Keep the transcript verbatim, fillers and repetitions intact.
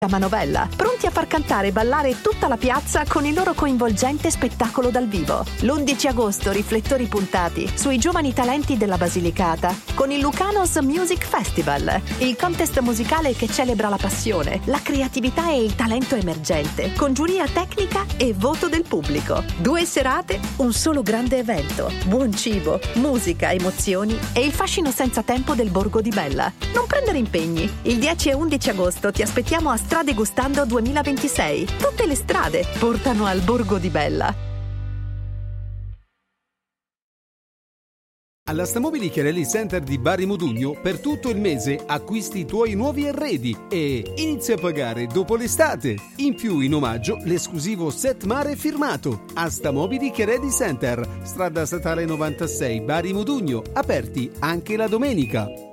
Manovella, pronti a far cantare e ballare tutta la piazza con il loro coinvolgente spettacolo dal vivo. L'undici agosto riflettori puntati sui giovani talenti della Basilicata con il Lucanos Music Festival, il contest musicale che celebra la passione, la creatività e il talento emergente, con giuria tecnica e voto del pubblico. Due serate, un solo grande evento, buon cibo, musica, emozioni e il fascino senza tempo del Borgo di Bella. Non prendere impegni. Il dieci e undici agosto ti aspettiamo a Strade Gustando duemilaventisei. Tutte le strade portano al Borgo di Bella. Alla Stamobili Chiarelli Center di Bari Modugno per tutto il mese acquisti i tuoi nuovi arredi e inizia a pagare dopo l'estate. In più, in omaggio, l'esclusivo set mare firmato. A Stamobili Chiarelli Center, strada statale novantasei Bari Modugno, aperti anche la domenica.